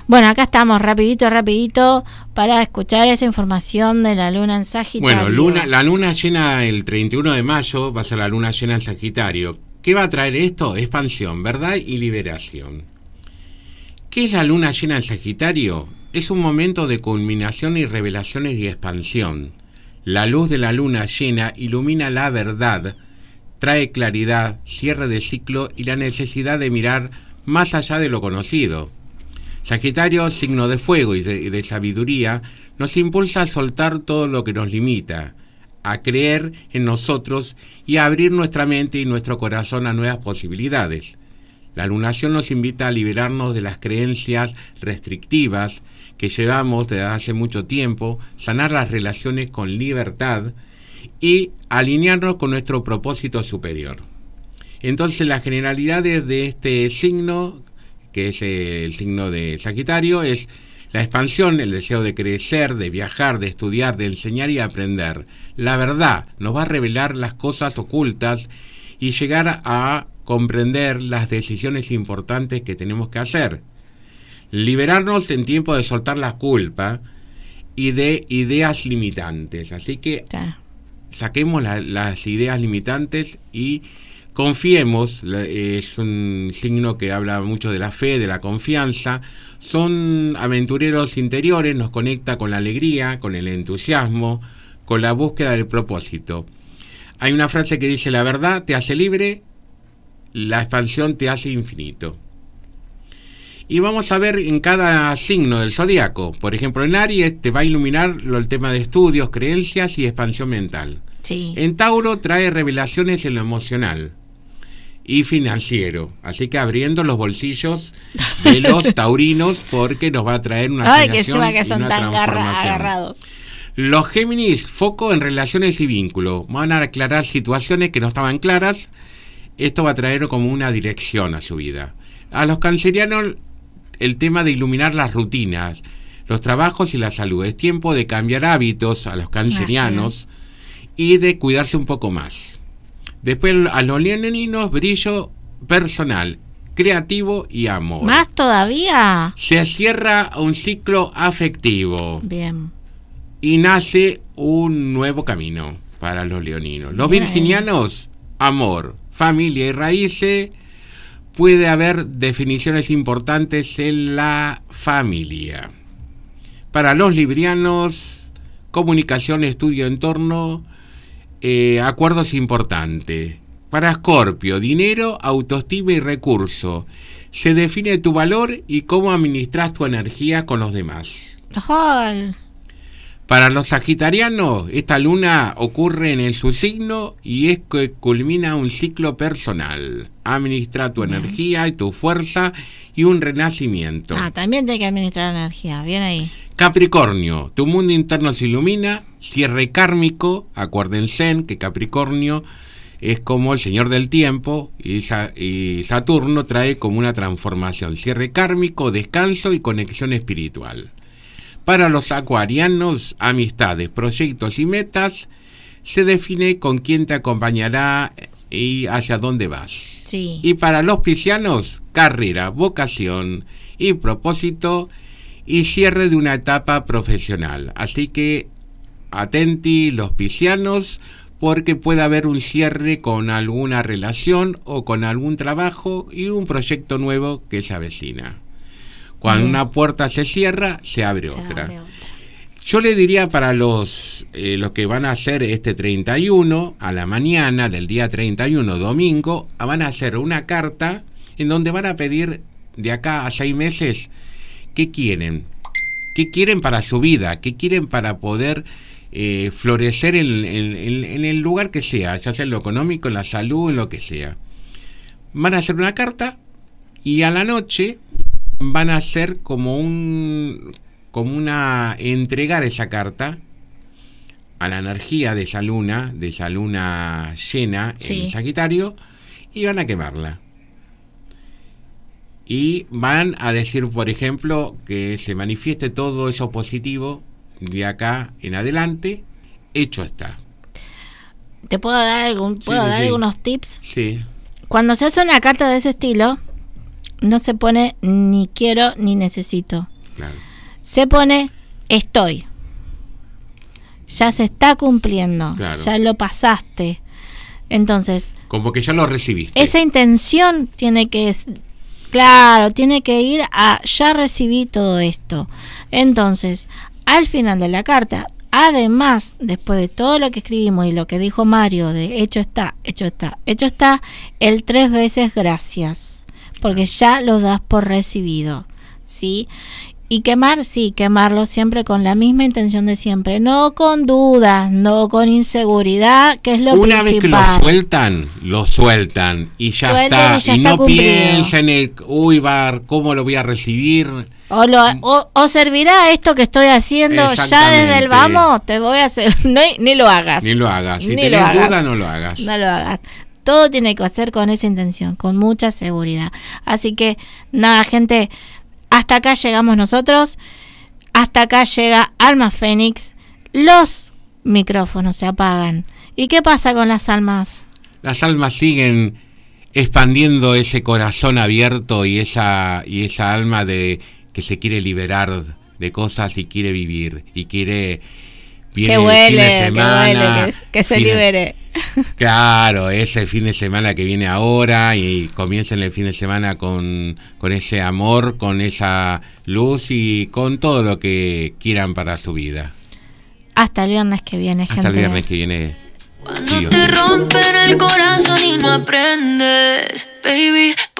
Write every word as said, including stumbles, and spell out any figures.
Bueno, acá estamos, rapidito, rapidito, para escuchar esa información de la luna en Sagitario. Bueno, luna, la luna llena el treinta y uno de mayo, va a ser la luna llena en Sagitario. ¿Qué va a traer esto? Expansión, verdad y liberación. ¿Qué es la luna llena en Sagitario? Es un momento de culminación y revelaciones y expansión. La luz de la luna llena ilumina la verdad, trae claridad, cierre de ciclo y la necesidad de mirar más allá de lo conocido. Sagitario, signo de fuego y de, de sabiduría, nos impulsa a soltar todo lo que nos limita, a creer en nosotros y a abrir nuestra mente y nuestro corazón a nuevas posibilidades. La lunación nos invita a liberarnos de las creencias restrictivas que llevamos desde hace mucho tiempo, sanar las relaciones con libertad y alinearnos con nuestro propósito superior. Entonces, las generalidades de este signo, que es el signo de Sagitario, es la expansión, el deseo de crecer, de viajar, de estudiar, de enseñar y aprender. La verdad nos va a revelar las cosas ocultas y llegar a comprender las decisiones importantes que tenemos que hacer. Liberarnos en tiempo de soltar la culpa y de ideas limitantes. Así que saquemos la, las ideas limitantes y confiemos. Es un signo que habla mucho de la fe, de la confianza. Son aventureros interiores, nos conecta con la alegría, con el entusiasmo, con la búsqueda del propósito. Hay una frase que dice: la verdad te hace libre, la expansión te hace infinito. Y vamos a ver en cada signo del zodiaco. Por ejemplo, en Aries te va a iluminar el tema de estudios, creencias y expansión mental. Sí. En Tauro trae revelaciones en lo emocional y financiero. Así que abriendo los bolsillos de los taurinos, porque nos va a traer una Ay, que sanación que son y una tan transformación. agarrados. Los Géminis, foco en relaciones y vínculos. Van a aclarar situaciones que no estaban claras. Esto va a traer como una dirección a su vida. A los cancerianos, el tema de iluminar las rutinas, los trabajos y la salud. Es tiempo de cambiar hábitos a los cancerianos y de cuidarse un poco más. Después a los leoninos, brillo personal, creativo y amor. ¿Más todavía? Se cierra un ciclo afectivo. Bien. Y nace un nuevo camino para los leoninos. Los Bien. virginianos, amor, familia y raíces. Puede haber definiciones importantes en la familia. Para los librianos, comunicación, estudio, entorno, eh, acuerdos importantes. Para Escorpio, dinero, autoestima y recurso. Se define tu valor y cómo administras tu energía con los demás. ¡Ay! Para los sagitarianos, esta luna ocurre en el su signo y es que culmina un ciclo personal. Administra tu Bien. energía y tu fuerza y un renacimiento. Ah, también tiene que administrar la energía. Bien ahí. Capricornio, tu mundo interno se ilumina. Cierre kármico. Acuérdense que Capricornio es como el señor del tiempo y, Sa- y Saturno trae como una transformación. Cierre kármico, descanso y conexión espiritual. Para los acuarianos, amistades, proyectos y metas, se define con quién te acompañará y hacia dónde vas. Sí. Y para los piscianos, carrera, vocación y propósito y cierre de una etapa profesional. Así que atenti los piscianos, porque puede haber un cierre con alguna relación o con algún trabajo y un proyecto nuevo que se avecina. Cuando Bien. una puerta se cierra, se abre, se otra. abre otra. Yo le diría para los, eh, los que van a hacer este treinta y uno, a la mañana del día treinta y uno, domingo, van a hacer una carta en donde van a pedir de acá a seis meses qué quieren. ¿Qué quieren para su vida? ¿Qué quieren para poder eh, florecer en, en, en, en el lugar que sea? Ya sea en lo económico, en la salud, en lo que sea. Van a hacer una carta y a la noche van a hacer como un como una entregar esa carta a la energía de esa luna, de esa luna llena sí. en Sagitario, y van a quemarla. Y van a decir, por ejemplo, que se manifieste todo eso positivo de acá en adelante, hecho está. ¿Te puedo dar algún puedo sí, dar sí. algunos tips? Sí. Cuando se hace una carta de ese estilo, no se pone ni quiero ni necesito. Claro. Se pone estoy. Ya se está cumpliendo, Claro. ya lo pasaste. Entonces, como que ya lo recibiste. Esa intención tiene que, claro, tiene que ir a ya recibí todo esto. Entonces, al final de la carta, además, después de todo lo que escribimos y lo que dijo Mario, de hecho está, hecho está, hecho está, el tres veces gracias, porque ya lo das por recibido, ¿sí? Y quemar, sí, quemarlo siempre con la misma intención de siempre, no con dudas, no con inseguridad, que es lo Una principal. vez que lo sueltan, lo sueltan y ya Suelten está, y ya y está no cumplido. piensen en el, uy, bar, ¿cómo lo voy a recibir? O, lo, o, o servirá esto que estoy haciendo ya desde el vamos, te voy a hacer, no, ni lo hagas. Ni lo hagas, si Ni tenés lo hagas. duda no lo hagas. No lo hagas. Todo tiene que hacer con esa intención, con mucha seguridad. Así que, nada, gente, hasta acá llegamos nosotros. Hasta acá llega Alma Fénix. Los micrófonos se apagan. ¿Y qué pasa con las almas? Las almas siguen expandiendo ese corazón abierto y esa y esa alma de que se quiere liberar de cosas y quiere vivir y quiere viene que el huele, fin de semana, que huele, que, que se fin de, libere. Claro, ese fin de semana que viene ahora y comiencen el fin de semana con, con ese amor, con esa luz y con todo lo que quieran para su vida. Hasta el viernes que viene, Hasta gente. el viernes que viene. Cuando te rompen el corazón y no aprendes, baby.